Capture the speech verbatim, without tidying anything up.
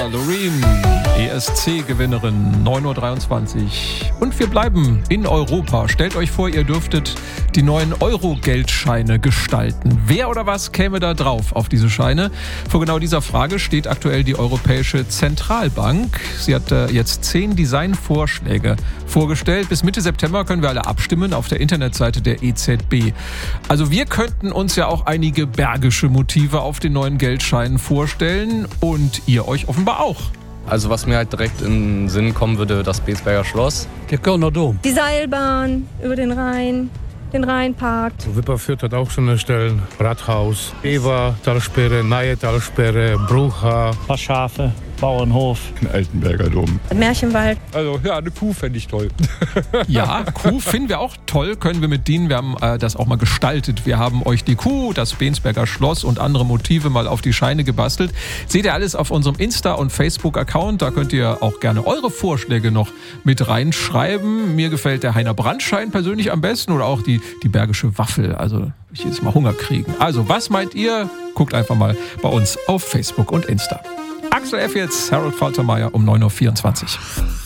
war Loreen, E S C-Gewinnerin, neun Uhr dreiundzwanzig. Und wir bleiben in Europa. Stellt euch vor, ihr dürftet die neuen Euro-Geldscheine gestalten. Wer oder was käme da drauf auf diese Scheine? Vor genau dieser Frage steht aktuell die Europäische Zentralbank. Sie hat äh, jetzt zehn Designvorschläge vorgestellt. Bis Mitte September können wir alle abstimmen auf der Internetseite der E Z B. Also wir könnten uns ja auch einige bergische Motive auf den neuen Geldscheinen vorstellen und ihr euch offenbar auch. Also was mir halt direkt in den Sinn kommen würde, das Bensberger Schloss. Der Kölner Dom. Die Seilbahn über den Rhein, den Rheinpark. Wipperfürth hat auch schon erstellen. Rathaus, Ewa, Talsperre, Neue Talsperre, Brucha. Paar Schafe, Bauernhof. Ein Altenberger Dom. Märchenwald. Also ja, eine Kuh fände ich toll. Ja, Kuh finden wir auch toll, können wir mit dienen. Wir haben äh, das auch mal gestaltet. Wir haben euch die Kuh, das Bensberger Schloss und andere Motive mal auf die Scheine gebastelt. Seht ihr alles auf unserem Insta- und Facebook-Account. Da könnt ihr auch gerne eure Vorschläge noch mit reinschreiben. Mir gefällt der Heiner Brandschein persönlich am besten oder auch die, die Bergische Waffel. Also ich jetzt mal Hunger kriegen. Also was meint ihr? Guckt einfach mal bei uns auf Facebook und Insta. Axel F. jetzt, Harold Faltermeier um neun Uhr vierundzwanzig.